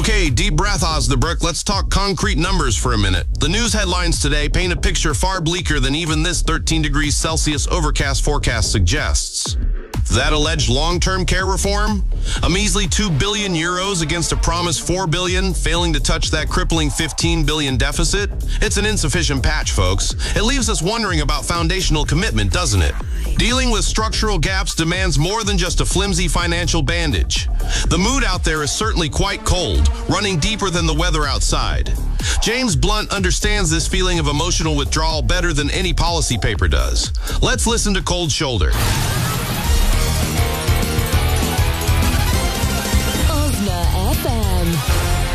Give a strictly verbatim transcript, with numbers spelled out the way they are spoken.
Okay, deep breath, Osnabrück. Let's talk concrete numbers for a minute. The news headlines today paint a picture far bleaker than even this thirteen degrees Celsius overcast forecast suggests. That alleged long-term care reform? A measly two billion euros against a promised four billion, failing to touch that crippling fifteen billion deficit? It's an insufficient patch, folks. It leaves us wondering about foundational commitment, doesn't it? Dealing with structural gaps demands more than just a flimsy financial bandage. The mood out there is certainly quite cold, running deeper than the weather outside. James Blunt understands this feeling of emotional withdrawal better than any policy paper does. Let's listen to Cold Shoulder.